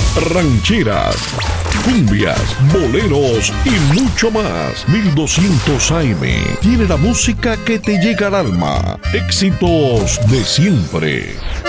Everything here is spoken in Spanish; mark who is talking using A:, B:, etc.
A: rancheras, cumbias, boleros y mucho más. 1200 AM tiene la música que te llega al alma. Éxitos de siempre.